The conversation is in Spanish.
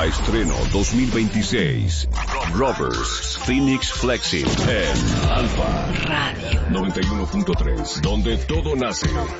Estreno 2026. Rovers, Phoenix Flexing en Alfa Radio 91.3, donde todo nace.